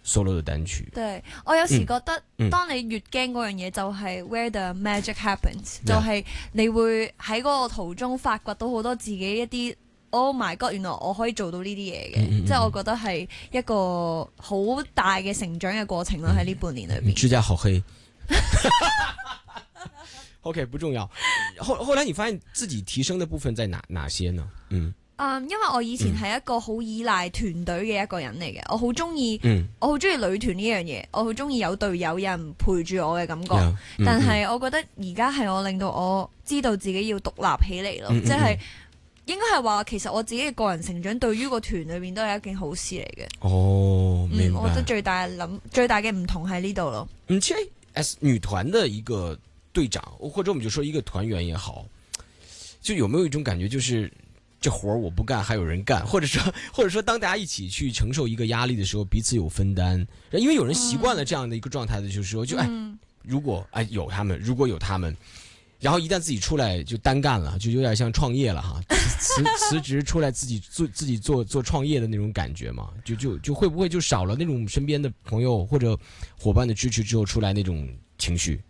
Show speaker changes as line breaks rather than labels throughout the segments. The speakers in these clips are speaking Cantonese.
solo 的單曲。
對，我有時覺得，當你越驚嗰樣嘢，就係 where the magic happens，就係你會喺嗰個途中發掘到好多自己一啲 Oh my God， 原來我可以做到呢啲嘢嘅，即係我覺得係一個好大嘅成長嘅過程咯，喺呢半年裏邊。
指甲好黑。OK， 不重要。後來你發現自己提升的部分在哪些呢？
因為我以前係一個好依賴團隊嘅一個人嚟嘅，我好中意，我好中意女團呢樣嘢，我好中意有隊友有人陪住我嘅感覺。但係我覺得而家係我令到我知道自己要獨立起嚟咯，即係應該係話其實我自己嘅個人成長對於個團裏面都係一件好事嚟嘅。
哦，明白。
我覺得最大嘅唔同喺呢度咯。
其實 as 女團的一個隊長，或者我們就說一個團員也好，就有沒有一種感覺，就是這活我不幹，還有人幹，或者說當大家一起去承受一個壓力的時候，彼此有分擔。因為有人習慣了這樣的一個狀態的，就是說，如果有他們，如果有他們，然後一旦自己出來就單幹了，就有點像創業了哈，辭職出來自己做創業的那種感覺嘛，就會不會就少了那種身邊的朋友或者夥伴的支持之後出來那種情緒？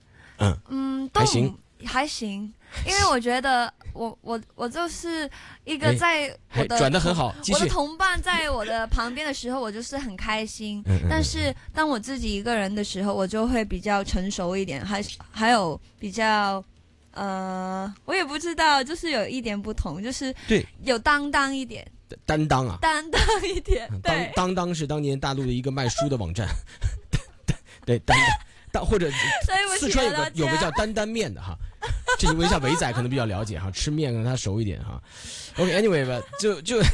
還行，因為我覺得我就是一個在我的
轉得很好，
我的同伴在我的旁邊的時候，我就是很開心。但是當我自己一個人的時候，我就會比較成熟一點，還有比較我也不知道，就是有一點不同，就是有擔當一點。
擔當啊，
擔當一點。
當當是當年大陸的一個賣書的網站，對擔當，或者四川有個叫擔擔麵的哈。這問一下偉仔可能比較了解哈，吃麵可能他熟一點哈。OK，anyway 吧，就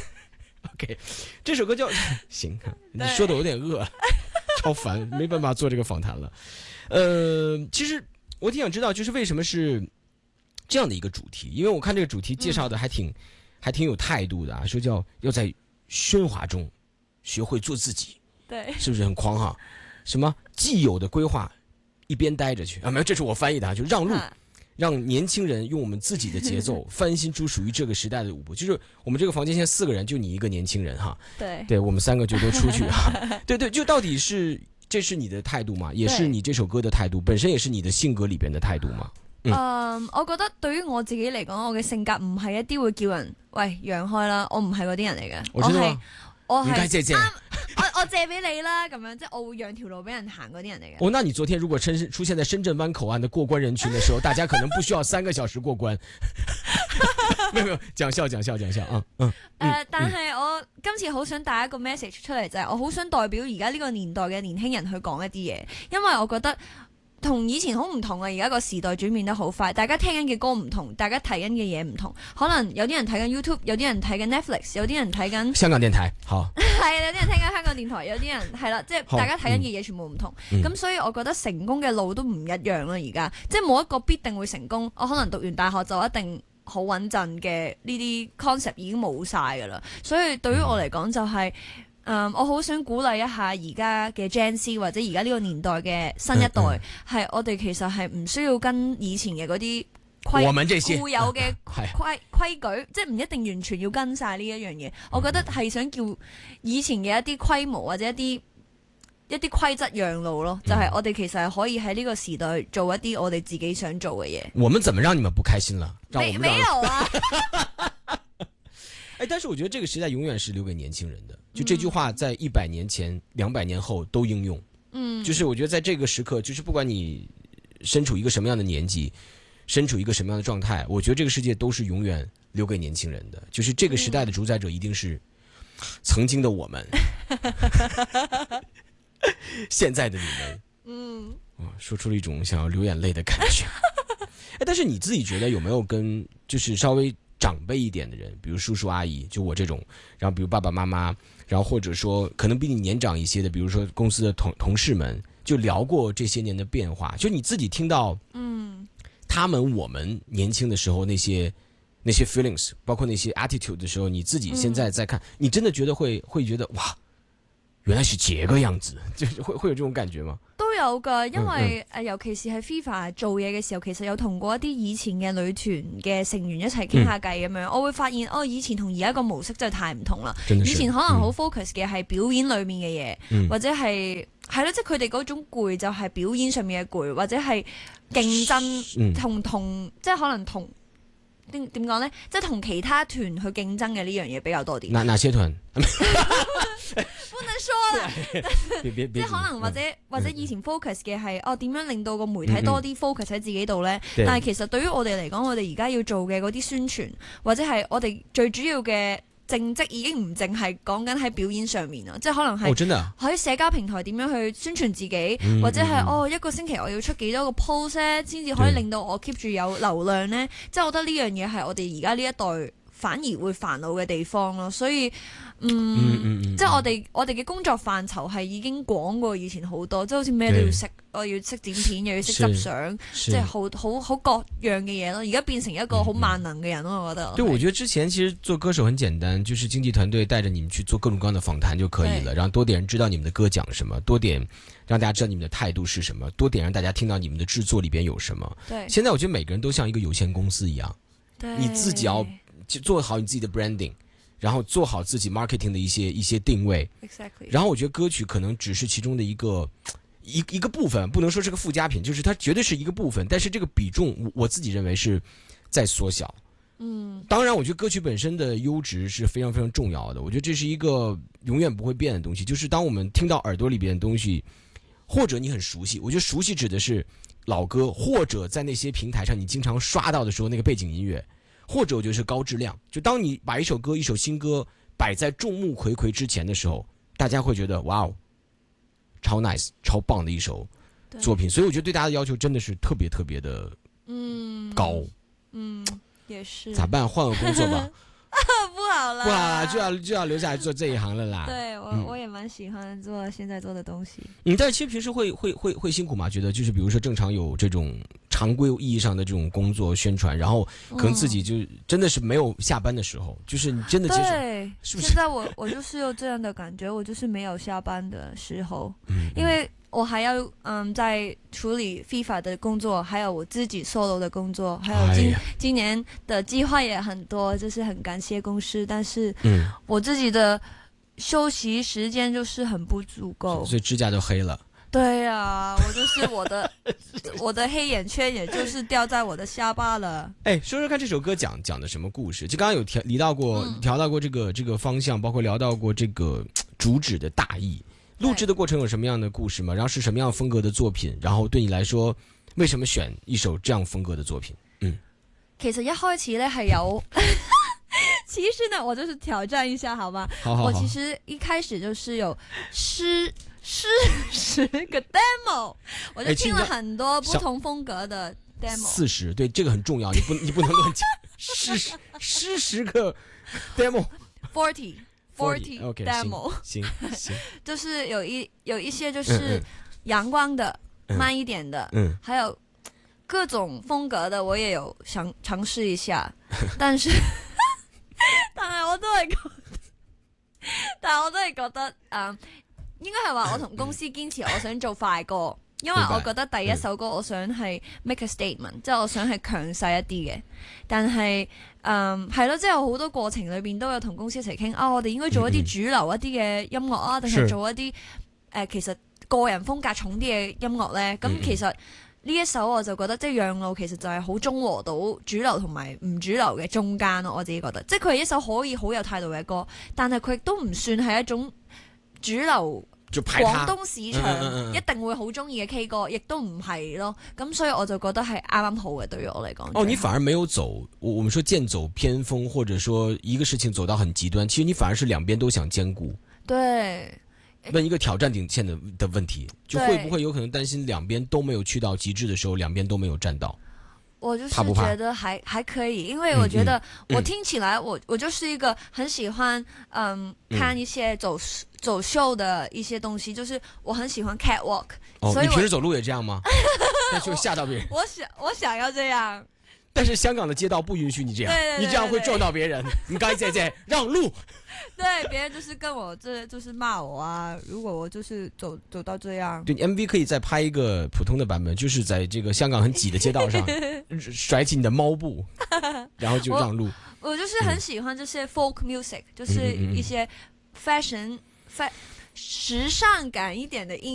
OK， 這首歌叫行，你說的有點餓，超煩，沒辦法做這個訪談了。其實我挺想知道，就是為什麼是這樣的一個主題？因為我看這個主題介紹的還挺有態度的啊，說叫要在喧嘩中學會做自己，
對，
是不是很狂哈？什麼既有的規劃一邊待着去啊？沒有，這是我翻譯的啊，就讓路。讓年輕人用我們自己的節奏翻新出屬於這個時代的舞步。就是我們這個房間現在4個人，就你一個年輕人哈。對，我們3個就都出去哈。對，就到底是這是你的態度嗎？也是你這首歌的態度，本身也是你的性格裏邊的態度嗎？
我覺得對於我自己嚟講，我嘅性格唔係一啲會叫人喂讓開啦，我唔係嗰啲人嚟嘅。我係我借俾你啦，咁樣即係我會讓條路俾人行嗰啲人嚟嘅。
那你昨天如果出現在深圳灣口岸的過關人群的時候，大家可能不需要3個小時過關。沒有，講笑
但係我今次好想帶一個 message 出嚟，就係我好想代表而家呢個年代嘅年輕人去講一啲嘢，因為我覺得同以前好唔同啊！而家個時代轉變得好快，大家聽緊嘅歌唔同，大家睇緊嘅嘢唔同。可能有啲人睇緊 YouTube， 有啲人睇緊 Netflix， 有啲人睇緊
香港電台。好
係有啲人聽緊香港電台，有啲人係啦，即係大家睇緊嘅嘢全部唔同。咁所以我覺得成功嘅路都唔一樣啦。而家即係冇一個必定會成功。我可能讀完大學就一定好穩陣嘅呢啲 concept 已經冇晒噶啦。所以對於我嚟講就係我好想鼓勵一下而家嘅 Gen Z 或者而家呢個年代嘅新一代，係我哋其實係唔需要跟以前嘅嗰啲固有嘅規矩，即係唔一定完全要跟晒呢一樣嘢。我覺得係想叫以前嘅一啲規模或者一啲規則讓路咯，就係我哋其實係可以喺呢個時代做一啲我哋自己想做嘅嘢。
我們怎麼讓你們不開心了？
沒有啊。
但是我覺得這個時代永遠是留給年輕人的，就這句話在100年前、200年後都應用。就是我覺得在這個時刻，就是不管你身處一個什麼樣的年紀，身處一個什麼樣的狀態，我覺得這個世界都是永遠留給年輕人的。就是這個時代的主宰者一定是曾經的我們，現在的你們。說出了一種想要流眼淚的感覺。但是你自己覺得有沒有跟就是稍微長輩一點的人，比如叔叔阿姨，就我這種，然後比如爸爸媽媽，然後或者說可能比你年長一些的，比如說公司的同事們，就聊過這些年的變化，就你自己聽到他們我們年輕的時候那些 feelings， 包括那些 attitude 的時候，你自己現在在看，你真的覺得會覺得哇，原來是這個樣子，就是會有這種感覺嗎？
都有㗎，因為尤其是喺 FIFA 做嘢嘅時候，其實有同過一啲以前嘅女團嘅成員一齊傾下偈咁樣，我會發現以前同而家個模式真係太唔同啦。以前可能好 focus 嘅係表演裡面嘅嘢，或者係係咯，即係佢哋嗰種攰就係表演上面嘅攰，或者係競爭同即係可能同點講咧，即係同其他團去競爭嘅呢樣嘢比較多啲。
哪些團？
不能說啦，即係可能或者以前 focus 嘅係點樣令到個媒體多啲 focus 喺自己度咧？但係其實對於我哋嚟講，我哋而家要做嘅嗰啲宣傳，或者係我哋最主要嘅正職已經唔淨係講緊喺表演上面啦，即係可能係喺社交平台點樣去宣傳自己，或者係一個星期我要出幾多個 post 咧，先至可以令到我 keep 住有流量咧。即係我覺得呢樣嘢係我哋而家呢一代反而會煩惱嘅地方咯，所以即係我哋嘅工作範疇係已經廣過以前好多，即係好似咩都要識，我要識剪片，又要識執相，即係好各樣嘅嘢咯。而家變成一個好萬能嘅人咯，我覺得。
對，我覺得之前其實做歌手很簡單，就是經紀團隊帶着你們去做各種各樣的訪談就可以了，讓多點人知道你們的歌講什麼，多點讓大家知道你們的態度是什麼，多點讓大家聽到你們的製作裏邊有什麼。
對，
現在我覺得每個人都像一個有限公司一樣，你自己要做好你自己的 branding， 然後做好自己 marketing 的一些定位。
Exactly。然
後我覺得歌曲可能只是其中的一個部分，不能說是個附加品，就是它絕對是一個部分，但是這個比重我自己認為是在縮小。當然我覺得歌曲本身的優質是非常非常重要的，我覺得這是一個永遠不會變的東西，就是當我們聽到耳朵裏邊的東西，或者你很熟悉，我覺得熟悉指的是老歌，或者在那些平台上你經常刷到的時候那個背景音樂，或者我覺得是高質量，就當你把一首歌一首新歌擺在眾目睽睽之前的時候，大家會覺得哇哦，超 nice 超棒的一首作品，所以我覺得對大家的要求真的是特別特別的高。
也是。咋
辦？換個工作吧。
不好了，
不好了，就要留下來做這一行了啦。
對，我也蠻喜歡做現在做的東西。
但是其實平時會辛苦嗎？覺得就是比如說正常有這種常規意義上的這種工作宣傳，然後可能自己就真的是沒有下班的時候，就是你真的接受，
對，
是不是？
現在我就是有這樣的感覺，我就是沒有下班的時候，因為我還要在處理 FIFA 的工作，還有我自己 solo 的工作，還有今年的計劃也很多，就是很感謝公司，但是我自己的休息時間就是很不足夠，
所以指甲就黑了。
對啊，我就是我的黑眼圈，也就是掉在我的下巴了。
哎，說說看這首歌講的什麼故事？就剛剛有聊到過這個方向，包括聊到過這個主旨的大意。錄製的過程有什麼樣的故事嗎？然後是什麼樣風格的作品？然後對你來說，為什麼選一首這樣風格的作品？
其實一開始呢係有，其實呢我就是挑戰一下，好嗎？好。我其實一開始就是有10個 demo， 我就聽了很多不同風格的 demo。40，
對，這個很重要，你不能亂講。10個 demo。40
okay, demo，
行，
就是有一些就是陽光的，慢一點的，還有各種風格的，我也有想嘗試一下，但係我都係覺得，應該係話我同公司堅持，我想做快歌，因為我覺得第一首歌我想係 make a statement，即係我想係強勢一啲嘅，但係係咯，即係好多過程裏邊都有同公司一齊傾，我哋應該做一啲主流一啲嘅音樂啊，定係做一啲其實個人風格重啲嘅音樂呢？咁其實呢一首我就覺得即係讓路，其實就係好中和到主流同埋唔主流嘅中間咯。我自己覺得，即係佢係一首可以好有態度嘅歌，但係佢亦都唔算係一種主流廣東市場一定會好中意嘅 K 歌，亦都唔係咯。咁所以我就覺得係啱啱好嘅，對於我嚟講。
你反而沒有走，我們說劍走偏鋒，或者說一個事情走到很極端，其實你反而是兩邊都想兼顧。
對。
問一個挑戰頂線的問題，就會不會有可能擔心兩邊都沒有去到極致的時候，兩邊都沒有站到？
我就是覺得還可以，因為我覺得我聽起來我就是一個很喜歡看一些走秀的一些東西，就是我很喜歡 catwalk。所以
你平時走路也這樣嗎？那就嚇到別人。
我想要這樣。
但是香港的街道不允許你這樣，對，你這樣會撞到別人。唔該，姐姐讓路。
對，別人就是跟我就是罵我啊！如果我就是走到這樣，
對 MV 可以再拍一個普通的版本，就是在這個香港很擠的街道上甩起你的貓步，然後就讓路。
我就是很喜歡這些 folk music，就是一些 fashion 時尚感一點的音